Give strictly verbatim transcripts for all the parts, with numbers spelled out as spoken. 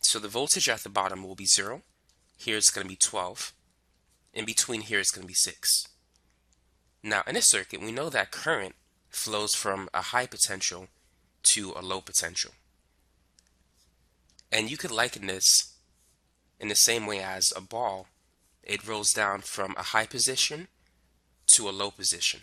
So the voltage at the bottom will be zero. Here it's going to be twelve. In between here it's going to be six. Now in a circuit, we know that current flows from a high potential to a low potential. And you could liken this in the same way as a ball. It rolls down from a high position to a low position.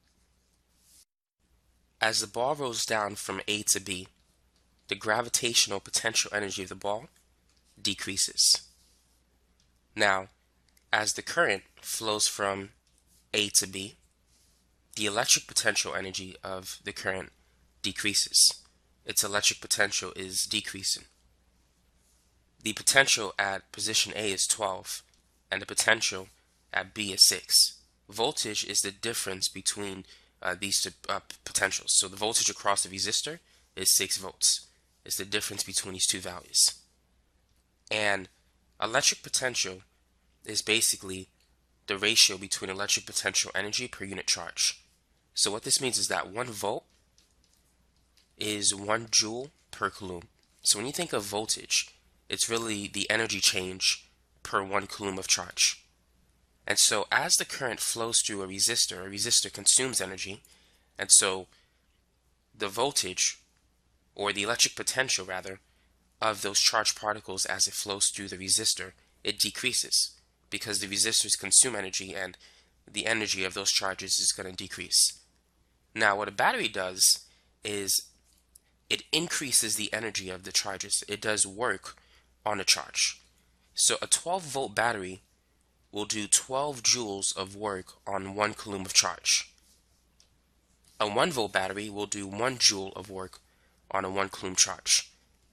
As the ball rolls down from A to B, the gravitational potential energy of the ball decreases. Now, as the current flows from A to B, the electric potential energy of the current decreases. Its electric potential is decreasing. The potential at position A is twelve, and the potential at B is six. Voltage is the difference between uh, these two uh, potentials. So the voltage across the resistor is six volts. It's the difference between these two values. And electric potential is basically the ratio between electric potential energy per unit charge. So what this means is that one volt is one joule per coulomb. So when you think of voltage, it's really the energy change per one coulomb of charge. And so as the current flows through a resistor, a resistor consumes energy, and so the voltage, or the electric potential rather, of those charged particles as it flows through the resistor, it decreases because the resistors consume energy and the energy of those charges is going to decrease. Now what a battery does is it increases the energy of the charges. It does work on a charge. So a twelve volt battery will do twelve joules of work on one coulomb of charge. A one volt battery will do one joule of work on a one coulomb charge.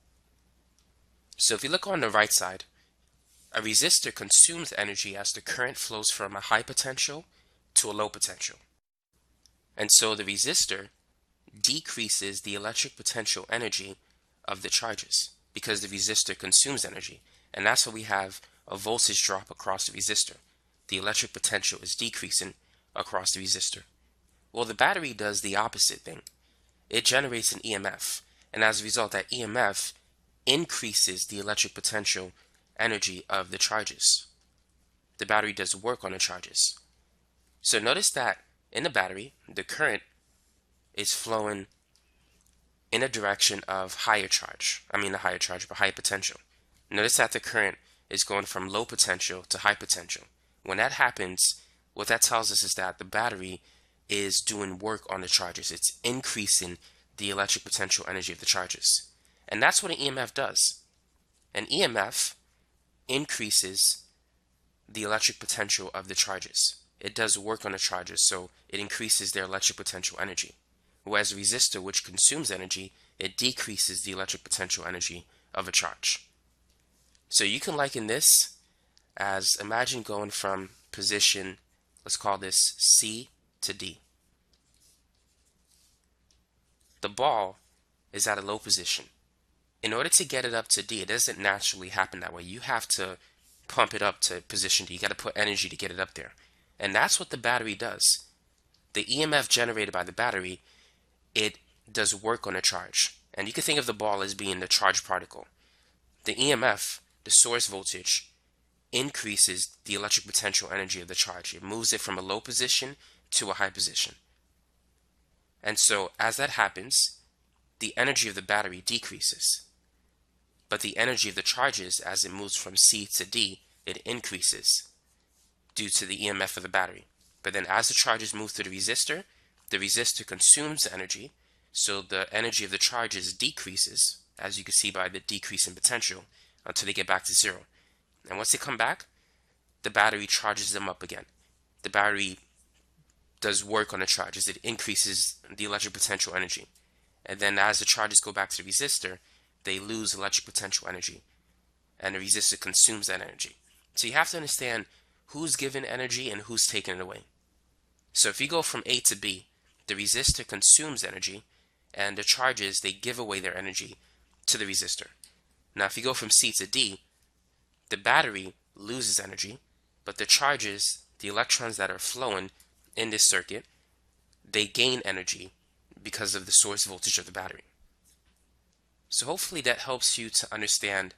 So if you look on the right side, a resistor consumes energy as the current flows from a high potential to a low potential. And so the resistor decreases the electric potential energy of the charges because the resistor consumes energy. And that's why we have a voltage drop across the resistor. The electric potential is decreasing across the resistor. Well, the battery does the opposite thing. It generates an E M F, and as a result, that E M F increases the electric potential energy of the charges. The battery does work on the charges. So notice that in the battery, the current is flowing in a direction of higher charge. I mean, the higher charge, but high potential. Notice that the current is going from low potential to high potential. When that happens, what that tells us is that the battery is doing work on the charges. It's increasing the electric potential energy of the charges. And that's what an E M F does. An E M F increases the electric potential of the charges. It does work on the charges, so it increases their electric potential energy. Whereas a resistor, which consumes energy, it decreases the electric potential energy of a charge. So you can liken this as, imagine going from position, let's call this C to D. The ball is at a low position. In order to get it up to D, it doesn't naturally happen that way. You have to pump it up to position D. You got to put energy to get it up there. And that's what the battery does. The E M F generated by the battery, it does work on a charge. And you can think of the ball as being the charged particle. The E M F, the source voltage, increases the electric potential energy of the charge. It moves it from a low position to a high position. And so as that happens, the energy of the battery decreases. But the energy of the charges, as it moves from C to D, it increases due to the E M F of the battery. But then as the charges move through the resistor, the resistor consumes energy, so the energy of the charges decreases, as you can see by the decrease in potential, until they get back to zero. And once they come back, the battery charges them up again. The battery does work on the charges. It increases the electric potential energy. And then as the charges go back to the resistor, they lose electric potential energy. And the resistor consumes that energy. So you have to understand who's given energy and who's taking it away. So if you go from A to B, the resistor consumes energy, and the charges, they give away their energy to the resistor. Now if you go from C to D, the battery loses energy, but the charges, the electrons that are flowing in this circuit, they gain energy because of the source voltage of the battery. So hopefully that helps you to understand